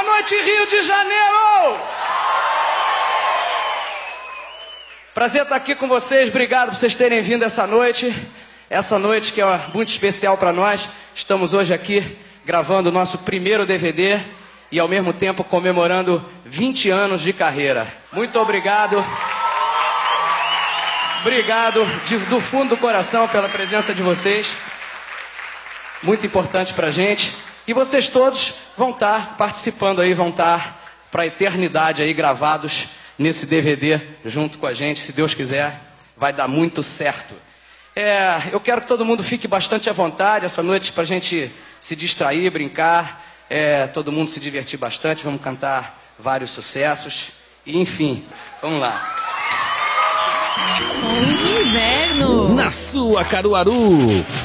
Boa noite, Rio de Janeiro! Prazer estar aqui com vocês, obrigado por vocês terem vindo essa noite que é muito especial para nós. Estamos hoje aqui gravando o nosso primeiro DVD e ao mesmo tempo comemorando 20 anos de carreira. Muito obrigado. Obrigado do fundo do coração pela presença de vocês. Muito importante pra gente. E vocês todos vão estar participando aí, vão estar pra eternidade aí gravados nesse DVD junto com a gente. Se Deus quiser, vai dar muito certo. Eu quero que todo mundo fique bastante à vontade essa noite pra gente se distrair, brincar, todo mundo se divertir bastante. Vamos cantar vários sucessos. E enfim, vamos lá. Som de inverno. Na sua Caruaru.